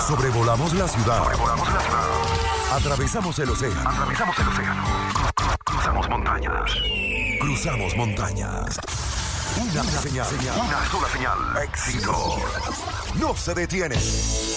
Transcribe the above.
Sobrevolamos la ciudad. Atravesamos el océano. Cruzamos montañas. Una señal. Una sola señal. Éxito. No se detiene.